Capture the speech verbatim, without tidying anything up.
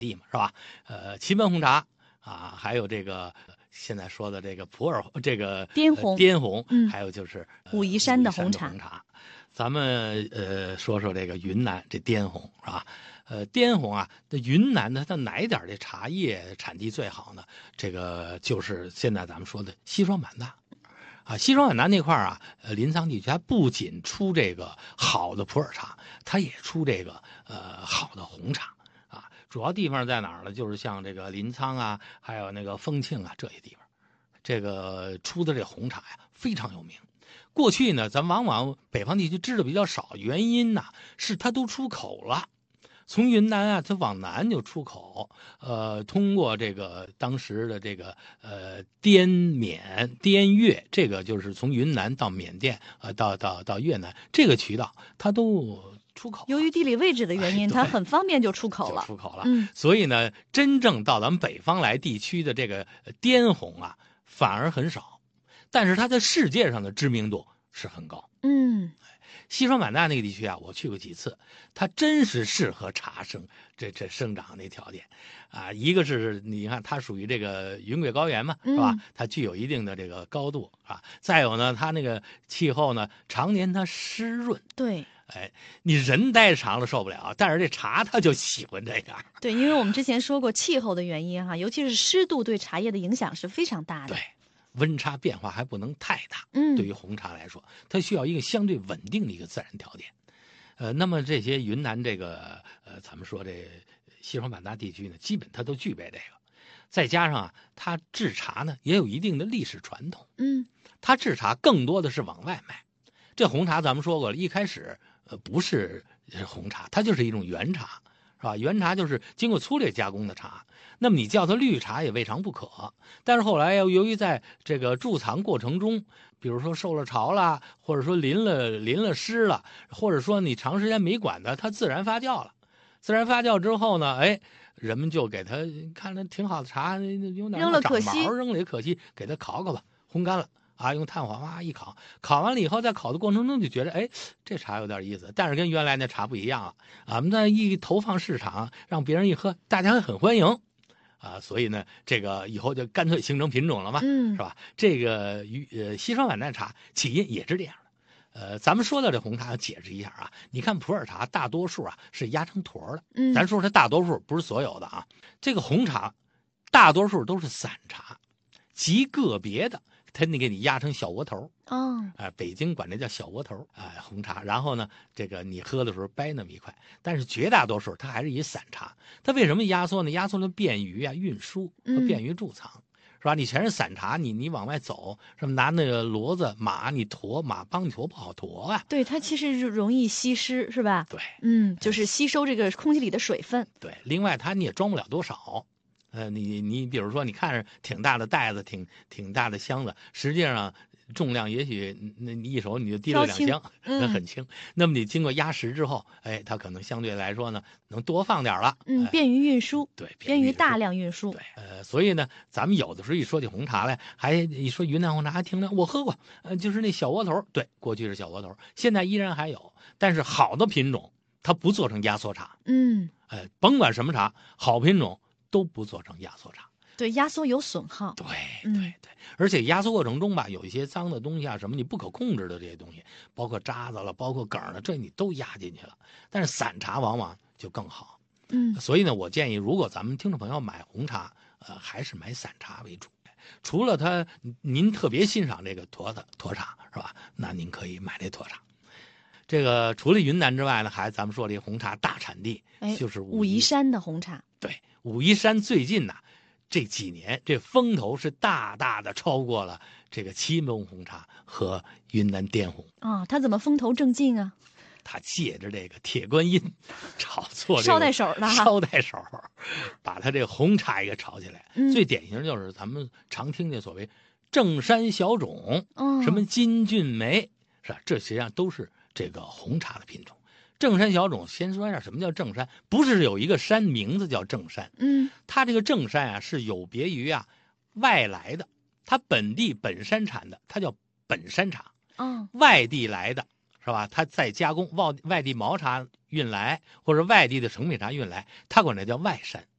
地嘛，是吧？呃，祁门红茶啊，还有这个现在说的这个普洱这个滇红、 呃、滇红， 嗯， 还有就是、呃、 武夷山的红茶。 红茶咱们呃说说这个云南这滇红是吧？呃，滇红啊，这云南的它哪一点的茶叶产地最好呢？这个就是现在咱们说的西双版纳。啊，西双版纳那块啊，呃，临沧地区它不仅出这个好的普洱茶，它也出这个呃好的红茶啊。主要地方在哪儿呢？就是像这个临沧啊，还有那个丰庆啊这些地方，这个出的这红茶呀非常有名。过去呢，咱往往北方地区知道比较少，原因呢是它都出口了。从云南啊，它往南就出口，呃，通过这个当时的这个呃滇缅滇越，这个就是从云南到缅甸，呃，到到到越南这个渠道，它都出口。 由于地理位置的原因， 哎、 它很方便就出口了。 就出口了， 嗯， 所以呢，真正到咱们北方来地区的这个滇红啊，反而很少，但是它在世界上的知名度是很高。 嗯。 西双版纳那个地区啊，我去过几次，它真是适合茶生这这生长那条件，啊，一个是你看它属于这个云贵高原嘛，是吧？ 嗯、 它具有一定的这个高度啊。再有呢，它那个气候呢，常年它湿润。 对， 哎，你人待长了受不了，但是这茶它就喜欢这样。 对，因为我们之前说过气候的原因哈，尤其是湿度对茶叶的影响是非常大的。 对。温差变化还不能太大， 嗯， 对于红茶来说，它需要一个相对稳定的一个自然条件。呃，那么这些云南这个呃，咱们说这西双版纳地区呢，基本它都具备这个。再加上啊，它制茶呢也有一定的历史传统。 嗯， 它制茶更多的是往外卖。这红茶咱们说过了，一开始呃不是红茶，它就是一种原茶，是吧？原茶就是经过粗略加工的茶。那么你叫它绿茶也未尝不可，但是后来由于在这个贮藏过程中，比如说受了潮了，或者说淋了淋了湿了，或者说你长时间没管它，它自然发酵了。自然发酵之后呢，哎，人们就给它看着挺好的茶，有点扔了可惜， 扔了也可惜，给它烤烤吧，烘干了啊，用炭火哇一烤，烤完了以后，在烤的过程中就觉得，哎，这茶有点意思，但是跟原来那茶不一样了。俺们那一投放市场，让别人一喝，大家很欢迎。啊，所以呢，这个以后就干脆形成品种了嘛， 嗯， 是吧？这个呃西双版纳茶起因也是这样的。呃，咱们说到这红茶，解释一下啊。你看普洱茶，大多数啊是压成坨的， 嗯， 咱说它大多数不是所有的啊。这个红茶，大多数都是散茶，极个别的，它那给你压成小窝头。 哦， 啊、呃，北京管这叫小窝头啊、呃，红茶。然后呢，这个你喝的时候掰那么一块，但是绝大多数它还是以散茶。它为什么压缩呢？压缩的便于啊运输和便于贮藏，嗯、是吧？你全是散茶，你你往外走，什么拿那个骡子马你驮，马帮你驮不好驮啊。 对，它其实容易吸湿，是吧？ 对， 嗯，就是吸收这个空气里的水分。 对，另外它你也装不了多少。呃，你你比如说，你看着挺大的袋子，挺挺大的箱子，实际上重量也许那你一手你就提了两箱，那、嗯、很轻。那么你经过压实之后，哎，它可能相对来说呢，能多放点了。 嗯，便于运输， 对， 便于大量运输。 对，呃，所以呢，咱们有的时候一说起红茶来，还一说云南红茶，还听着我喝过，呃，就是那小窝头，对，过去是小窝头，现在依然还有，但是好的品种它不做成压缩茶。 嗯， 呃，甭管什么茶，好品种都不做成压缩茶。 对，压缩有损耗。 对对对，而且压缩过程中吧，有一些脏的东西啊，什么你不可控制的这些东西，包括渣子了，包括梗了，这你都压进去了。但是散茶往往就更好。 嗯， 所以呢，我建议，如果咱们听众朋友买红茶，呃，还是买散茶为主。除了它，您特别欣赏这个沱的沱茶是吧？那您可以买这沱茶。这个除了云南之外呢，还咱们说这红茶大产地， 哎， 就是武夷山的红茶。 对，武夷山最近呐、啊，这几年这风头是大大的超过了这个祁门红茶和云南滇红啊、哦。它怎么风头正劲啊？ 他借着这个铁观音炒作捎带手的捎带手，把他这个红茶给炒起来。 嗯、 最典型就是咱们常听见所谓正山小种， 哦、 什么金骏眉，是吧？这实际上都是这个红茶的品种。正山小种，先说一下什么叫正山，不是有一个山名字叫正山， 嗯， 它这个正山啊是有别于啊外来的，它本地本山产的，它叫本山茶， 哦， 外地来的。是吧？它再加工，外外地毛茶运来，或者外地的成品茶运来，它管这叫外山。